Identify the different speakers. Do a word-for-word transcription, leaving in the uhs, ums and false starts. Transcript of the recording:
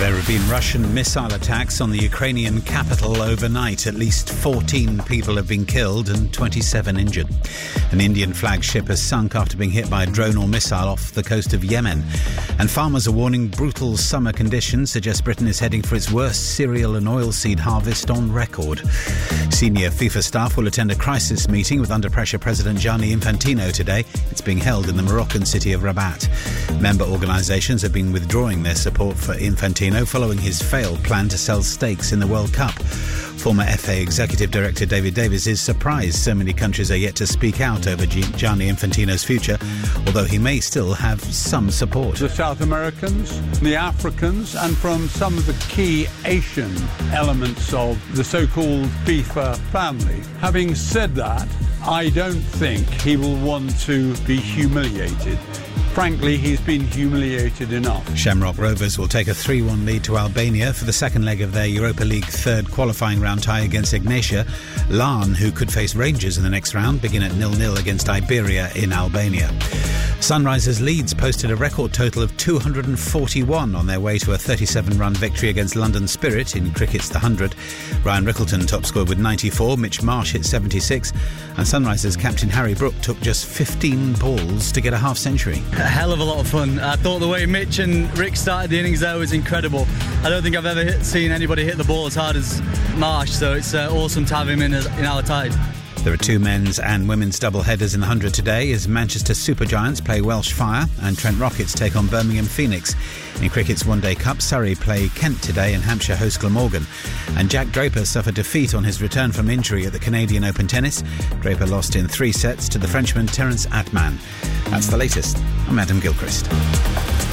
Speaker 1: There have been Russian missile attacks on the Ukrainian capital overnight. At least fourteen people have been killed and twenty-seven injured. An Indian flag ship has sunk after being hit by a drone or missile off the coast of Yemen. And farmers are warning brutal summer conditions suggest Britain is heading for its worst cereal and oilseed harvest on record. Senior FIFA staff will attend a crisis meeting with under-pressure President Gianni Infantino today. It's being held in the Moroccan city of Rabat. Member organisations have been withdrawing their support for Infantino following his failed plan to sell stakes in the World Cup. Former F A Executive Director David Davis is surprised so many countries are yet to speak out over Gianni Infantino's future, although he may still have some support.
Speaker 2: The South Americans, the Africans, and from some of the key Asian elements of the so-called FIFA family. Having said that, I don't think he will want to be humiliated. Frankly, he's been humiliated enough.
Speaker 1: Shamrock Rovers will take a three one lead to Albania for the second leg of their Europa League third qualifying round tie against Ignatia. Larne, who could face Rangers in the next round, begin at nil nil against Iberia in Albania. Sunrisers Leeds posted a record total of two hundred forty-one on their way to a thirty-seven run victory against London Spirit in cricket's The Hundred. Ryan Rickleton top scored with ninety-four, Mitch Marsh hit seventy-six, and Sunrisers captain Harry Brook took just fifteen balls to get a half century.
Speaker 3: A hell of a lot of fun. I thought the way Mitch and Rick started the innings there was incredible. I don't think I've ever hit, seen anybody hit the ball as hard as Marsh, so it's uh, awesome to have him in, in our side.
Speaker 1: There are two men's and women's double-headers in the hundred today as Manchester Supergiants play Welsh Fire and Trent Rockets take on Birmingham Phoenix. In cricket's One-Day Cup, Surrey play Kent today and Hampshire host Glamorgan. And Jack Draper suffered defeat on his return from injury at the Canadian Open Tennis. Draper lost in three sets to the Frenchman Terence Atman. That's the latest. I'm Adam Gilchrist.